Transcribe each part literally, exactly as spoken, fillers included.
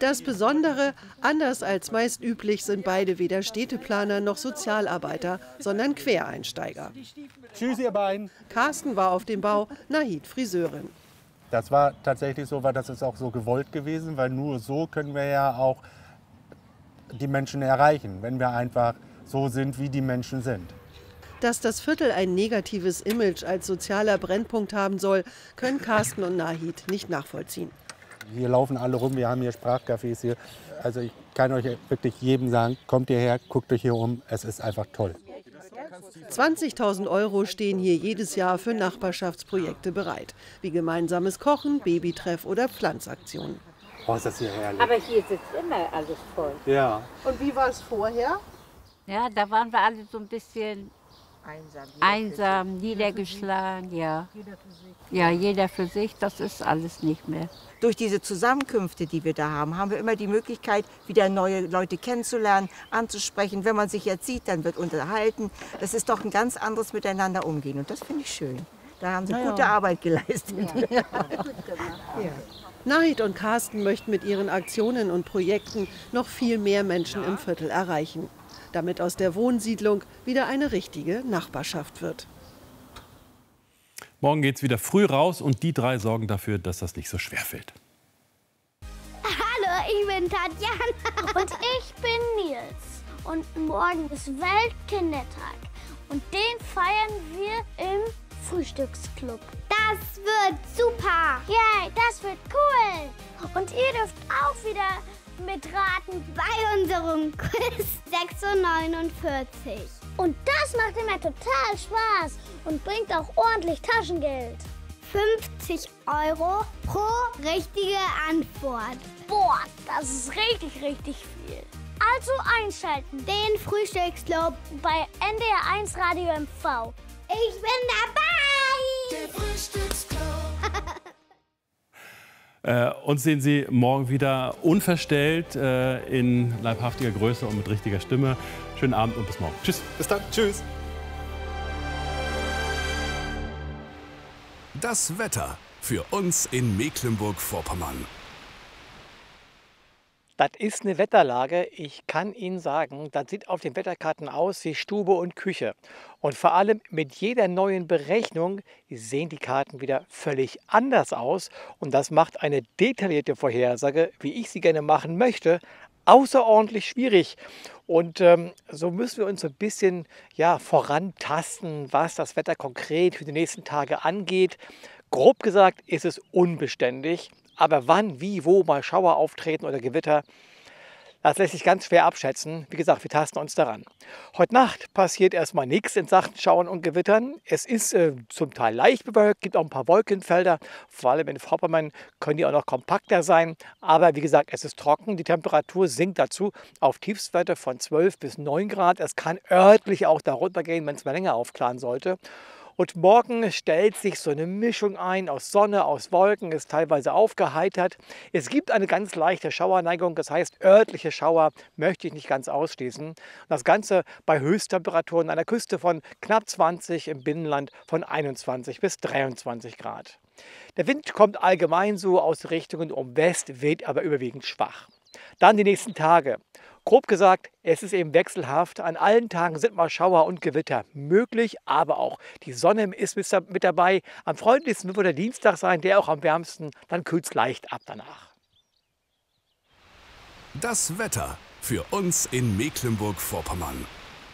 Das Besondere, anders als meist üblich, sind beide weder Städteplaner noch Sozialarbeiter, sondern Quereinsteiger. Tschüss, ihr beiden. Carsten war auf dem Bau, Nahid Friseurin. Das war tatsächlich so, weil das ist auch so gewollt gewesen, weil nur so können wir ja auch die Menschen erreichen, wenn wir einfach so sind, wie die Menschen sind. Dass das Viertel ein negatives Image als sozialer Brennpunkt haben soll, können Carsten und Nahid nicht nachvollziehen. Hier laufen alle rum, wir haben hier Sprachcafés hier. Also ich kann euch wirklich jedem sagen, kommt hierher, guckt euch hier um, es ist einfach toll. zwanzigtausend Euro stehen hier jedes Jahr für Nachbarschaftsprojekte bereit, wie gemeinsames Kochen, Babytreff oder Pflanzaktionen. Oh, ist das hier herrlich. Aber hier sitzt immer alles voll. Ja. Und wie war es vorher? Ja, da waren wir alle so ein bisschen einsam, einsam niedergeschlagen. Ja. Ja, jeder für sich, das ist alles nicht mehr. Durch diese Zusammenkünfte, die wir da haben, haben wir immer die Möglichkeit, wieder neue Leute kennenzulernen, anzusprechen. Wenn man sich jetzt sieht, dann wird unterhalten. Das ist doch ein ganz anderes Miteinander umgehen und das finde ich schön. Da haben sie ja gute Arbeit geleistet. Ja. Ja. Nahid und Carsten möchten mit ihren Aktionen und Projekten noch viel mehr Menschen im Viertel erreichen, damit aus der Wohnsiedlung wieder eine richtige Nachbarschaft wird. Morgen geht es wieder früh raus und die drei sorgen dafür, dass das nicht so schwer fällt. Hallo, ich bin Tatjana. Und ich bin Nils. Und morgen ist Weltkindertag. Und den feiern wir im Frühstücksclub. Das wird super. Yay, das wird cool. Und ihr dürft auch wieder mitraten bei unserem Quiz sechs Uhr neunundvierzig. Und das macht immer total Spaß und bringt auch ordentlich Taschengeld. fünfzig Euro pro richtige Antwort. Boah, das ist richtig, richtig viel. Also einschalten. Den Frühstücksclub bei N D R eins Radio M V. Ich bin dabei! Der Frühstücksclub. Äh, uns sehen Sie morgen wieder unverstellt, äh, in leibhaftiger Größe und mit richtiger Stimme. Schönen Abend und bis morgen. Tschüss. Bis dann. Tschüss. Das Wetter für uns in Mecklenburg-Vorpommern. Das ist eine Wetterlage, ich kann Ihnen sagen, das sieht auf den Wetterkarten aus wie Stube und Küche. Und vor allem mit jeder neuen Berechnung sehen die Karten wieder völlig anders aus. Und das macht eine detaillierte Vorhersage, wie ich sie gerne machen möchte, außerordentlich schwierig. Und ähm, so müssen wir uns so ein bisschen ja, vorantasten, was das Wetter konkret für die nächsten Tage angeht. Grob gesagt ist es unbeständig. Aber wann, wie, wo mal Schauer auftreten oder Gewitter, das lässt sich ganz schwer abschätzen. Wie gesagt, wir tasten uns daran. Heute Nacht passiert erstmal nichts in Sachen Schauern und Gewittern. Es ist äh, zum Teil leicht bewölkt, gibt auch ein paar Wolkenfelder. Vor allem in Vorpommern können die auch noch kompakter sein. Aber wie gesagt, es ist trocken. Die Temperatur sinkt dazu auf Tiefstwerte von zwölf bis neun Grad. Es kann örtlich auch darunter gehen, wenn es mal länger aufklaren sollte. Und morgen stellt sich so eine Mischung ein aus Sonne, aus Wolken, ist teilweise aufgeheitert. Es gibt eine ganz leichte Schauerneigung, das heißt örtliche Schauer möchte ich nicht ganz ausschließen. Das Ganze bei Höchsttemperaturen an der Küste von knapp zwanzig, im Binnenland von einundzwanzig bis dreiundzwanzig Grad. Der Wind kommt allgemein so aus Richtungen um West, weht aber überwiegend schwach. Dann die nächsten Tage. Grob gesagt, es ist eben wechselhaft. An allen Tagen sind mal Schauer und Gewitter möglich, aber auch die Sonne ist mit dabei. Am freundlichsten wird wohl der Dienstag sein, der auch am wärmsten. Dann kühlt es leicht ab danach. Das Wetter für uns in Mecklenburg-Vorpommern.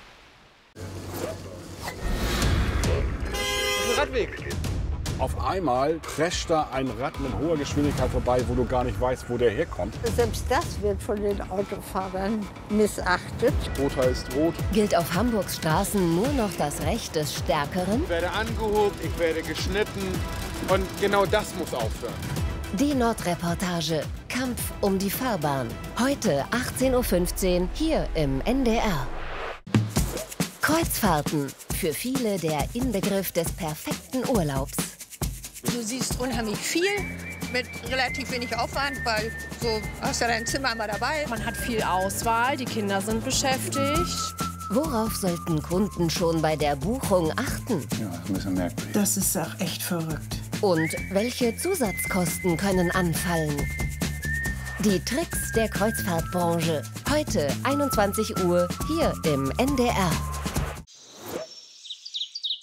Radweg. Auf einmal prescht da ein Rad mit hoher Geschwindigkeit vorbei, wo du gar nicht weißt, wo der herkommt. Selbst das wird von den Autofahrern missachtet. Rot heißt rot. Gilt auf Hamburgs Straßen nur noch das Recht des Stärkeren? Ich werde angehobt, ich werde geschnitten und genau das muss aufhören. Die Nordreportage Kampf um die Fahrbahn. Heute achtzehn Uhr fünfzehn hier im N D R. Kreuzfahrten. Für viele der Inbegriff des perfekten Urlaubs. Du siehst unheimlich viel mit relativ wenig Aufwand, weil so hast du dein Zimmer immer dabei. Man hat viel Auswahl, die Kinder sind beschäftigt. Worauf sollten Kunden schon bei der Buchung achten? Ja, das ist ein bisschen merkwürdig. Das ist auch echt verrückt. Und welche Zusatzkosten können anfallen? Die Tricks der Kreuzfahrtbranche. Heute einundzwanzig Uhr hier im N D R.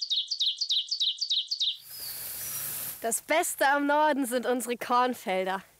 Das Beste am Norden sind unsere Kornfelder.